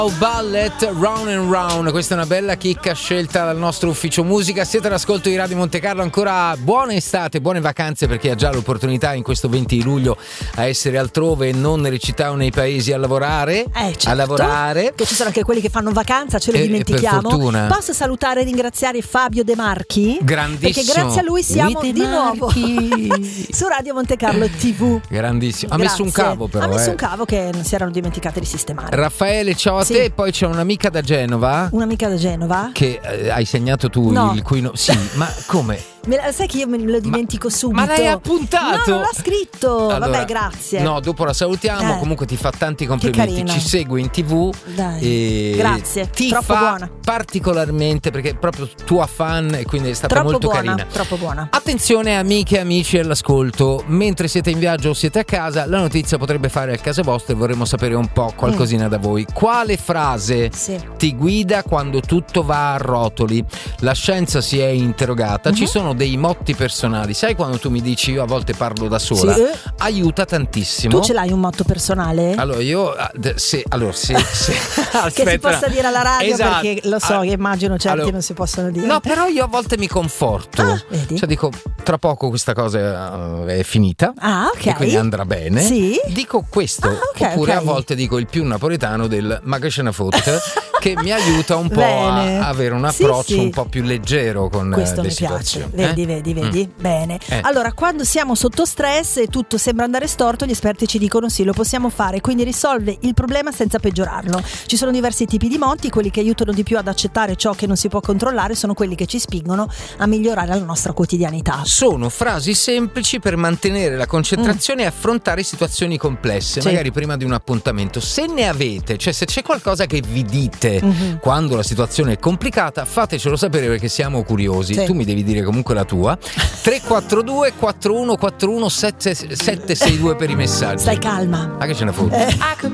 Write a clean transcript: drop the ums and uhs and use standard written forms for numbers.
Ballet Round and Round, questa è una bella chicca scelta dal nostro ufficio musica. Siete all'ascolto di Radio Monte Carlo, ancora buona estate, buone vacanze per chi ha già l'opportunità in questo 20 di luglio a essere altrove e non nelle città o nei paesi a lavorare. Certo, a lavorare. Che ci sono anche quelli che fanno vacanza, ce lo dimentichiamo. Per fortuna. Posso salutare e ringraziare Fabio De Marchi? Grandissimo. Perché grazie a lui siamo di nuovo su Radio Monte Carlo TV. Grandissimo. Ha messo un cavo però. Ha messo un cavo che non si erano dimenticati di sistemare. Raffaele, ciao a te. E poi c'è un'amica da Genova. Un'amica da Genova? Che hai segnato tu il cui sì, ma come? Sai che io me lo dimentico subito. Ma l'hai appuntato? No, non l'ha scritto. Allora, vabbè, grazie. No, dopo la salutiamo. Comunque ti fa tanti complimenti. Ci segue in TV. Dai. E grazie. Ti troppo fa buona. Particolarmente perché è proprio tua fan e quindi è stata troppo molto buona, carina. Troppo buona. Attenzione amiche e amici all'ascolto. Mentre siete in viaggio o siete a casa, la notizia potrebbe fare a casa vostra e vorremmo sapere un po' qualcosina da voi. Quale frase ti guida quando tutto va a rotoli? La scienza si è interrogata. Ci sono dei motti personali. Sai quando tu mi dici io a volte parlo da sola? Sì. Aiuta tantissimo. Tu ce l'hai un motto personale? Allora io se che si possa dire alla radio, esatto. Perché lo so che immagino certi non si possono dire. No, però io a volte mi conforto. Vedi? Cioè dico tra poco questa cosa è finita. Ok. E quindi andrà bene. Sì. Dico questo. Oppure a volte dico il più napoletano del ma che ce ne fotte che mi aiuta un po' a avere un approccio un po' più leggero con questo le mi situazioni. Piace. Vedi. Bene. Allora, quando siamo sotto stress e tutto sembra andare storto, gli esperti ci dicono sì, lo possiamo fare, quindi risolve il problema senza peggiorarlo. Ci sono diversi tipi di motti, quelli che aiutano di più ad accettare ciò che non si può controllare sono quelli che ci spingono a migliorare la nostra quotidianità. Sono frasi semplici per mantenere la concentrazione e affrontare situazioni complesse, magari prima di un appuntamento. Se ne avete, cioè se c'è qualcosa che vi dite quando la situazione è complicata, fatecelo sapere perché siamo curiosi. Tu mi devi dire comunque la tua. 342 4141 7762 per i messaggi. Stai calma. Ma che ce ne fotte?